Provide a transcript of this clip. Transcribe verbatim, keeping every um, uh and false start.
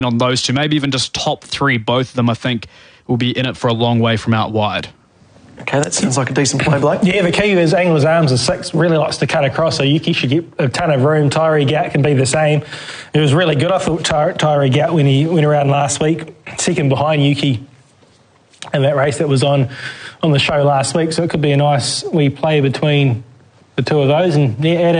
on those two, maybe even just top three, both of them, I think, will be in it for a long way from out wide. Okay, that sounds like a decent play, Blake. Yeah, the key is Angler's Arms is six, really likes to cut across, so Yuki should get a ton of room. Tyree Gatt can be the same. It was really good, I thought, Ty- Tyree Gatt when he went around last week, second behind Yuki in that race that was on, on the show last week, so it could be a nice wee play between the two of those. And yeah,